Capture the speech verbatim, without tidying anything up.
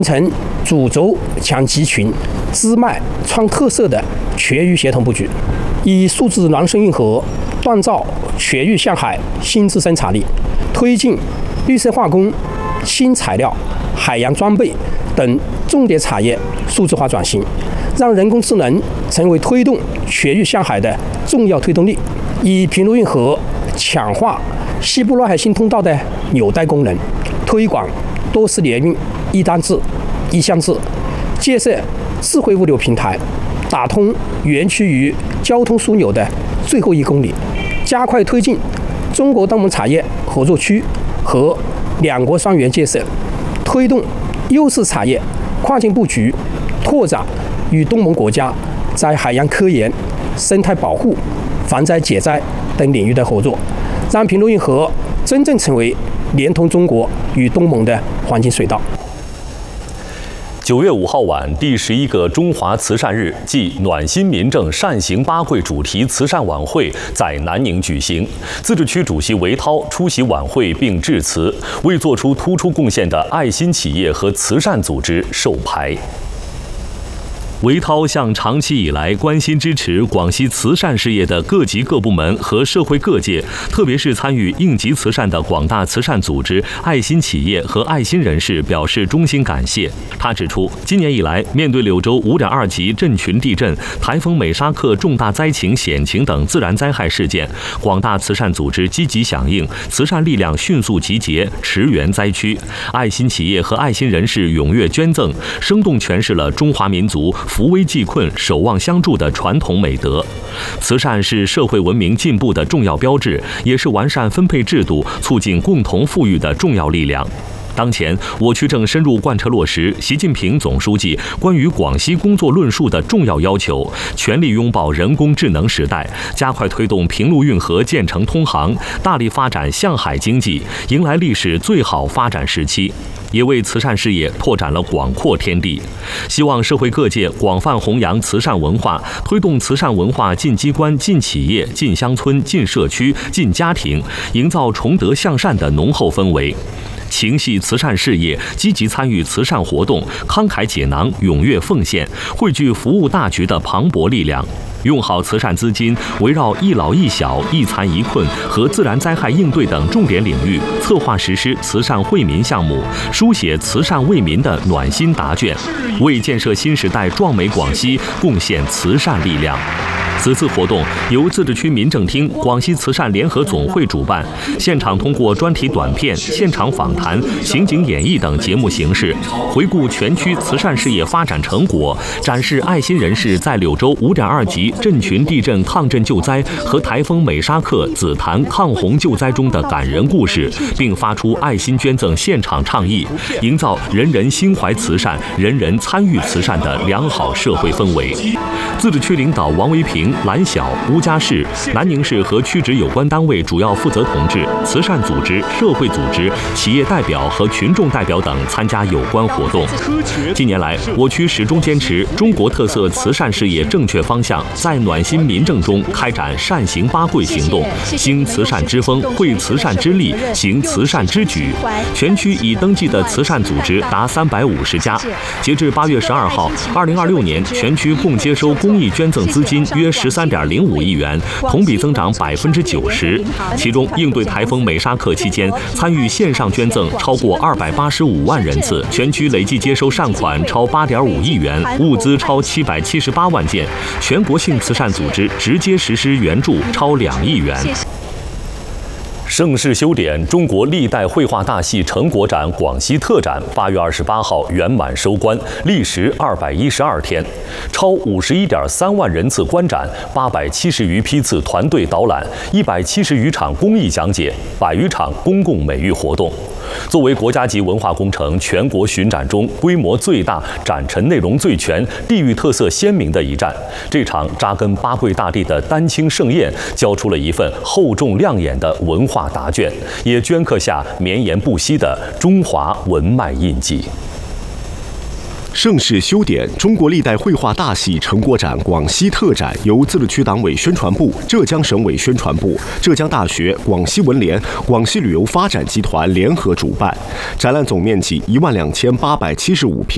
成主轴强集群、支脉创特色的全域协同布局，以数字孪生运合锻造全域向海新质生产力，推进绿色化工、新材料、海洋装备等重点产业数字化转型，让人工智能成为推动全域向海的重要推动力。以平卢运河强化西部内海新通道的纽带功能，推广多式联运、一单制、一项制，建设智慧物流平台，打通园区与交通枢纽的最后一公里，加快推进中国东盟产业合作区和两国双园建设，推动优势产业跨境布局，拓展与东盟国家在海洋科研、生态保护、防灾减灾等领域的合作，让平卢运河真正成为连通中国与东盟的黄金水道。 九月五号晚，第十一个中华慈善日暨暖心民政善行八会主题慈善晚会在南宁举行。自治区主席韦涛出席晚会并致辞，为做出突出贡献的爱心企业和慈善组织授牌。韦涛向长期以来关心支持广西慈善事业的各级各部门和社会各界，特别是参与应急慈善的广大慈善组织、爱心企业和爱心人士表示衷心感谢。他指出，今年以来，面对柳州五点二级震群地震、台风美沙克重大灾情险情等自然灾害事件，广大慈善组织积极响应，慈善力量迅速集结，驰援灾区；爱心企业和爱心人士踊跃捐赠，生动诠释了中华民族扶危济困、守望相助的传统美德。慈善是社会文明进步的重要标志，也是完善分配制度、促进共同富裕的重要力量。当前，我区正深入贯彻落实习近平总书记关于广西工作论述的重要要求，全力拥抱人工智能时代，加快推动平卢运河建成通航，大力发展向海经济，迎来历史最好发展时期，也为慈善事业拓展了广阔天地。希望社会各界广泛弘扬慈善文化，推动慈善文化进机关、进企业、进乡村、进社区、进家庭，营造崇德向善的浓厚氛围。情系慈善事业，积极参与慈善活动，慷慨解囊，踊跃奉献，汇聚服务大局的磅礴力量。用好慈善资金，围绕一老一小、一残一困和自然灾害应对等重点领域，策划实施慈善惠民项目，书写慈善为民的暖心答卷，为建设新时代壮美广西贡献慈善力量。此次活动由自治区民政厅、广西慈善联合总会主办，现场通过专题短片、现场访谈、情景演绎等节目形式，回顾全区慈善事业发展成果，展示爱心人士在柳州五点二级震群地震抗震救灾和台风美沙克、紫檀抗洪救灾中的感人故事，并发出爱心捐赠现场倡议，营造人人心怀慈善、人人参与慈善的良好社会氛围。自治区领导王维平、蓝晓、乌家市、南宁市和区直有关单位主要负责同志、慈善组织、社会组织、企业代表和群众代表等参加有关活动。近年来，我区始终坚持中国特色慈善事业正确方向，在暖心民政中开展善行八会行动，兴慈善之风，惠慈善之力，行慈善之举。全区已登记的慈善组织达三百五十家。截至八月十二号，二零二六年全区共接收公益捐赠资金约十三点零五亿元，同比增长百分之九十。其中，应对台风美沙克期间，参与线上捐赠超过二百八十五万人次，全区累计接收善款超八点五亿元，物资超七百七十八万件。全国性慈善组织直接实施援助超两亿元。盛世修典中国历代绘画大戏成果展广西特展八月二十八号圆满收官，历时二百一十二天，超五十一点三万人次观展，八百七十余批次团队导览，一百七十余场公益讲解，百余场公共美育活动。作为国家级文化工程全国巡展中规模最大、展陈内容最全、地域特色鲜明的一站，这场扎根八桂大地的丹青盛宴，交出了一份厚重亮眼的文化答卷，也镌刻下绵延不息的中华文脉印记。 盛世修典中国历代绘画大戏成果展广西特展由自治区党委宣传部、浙江省委宣传部、浙江大学、广西文联、广西旅游发展集团联合主办，展览总面积一万两千八百七十五平。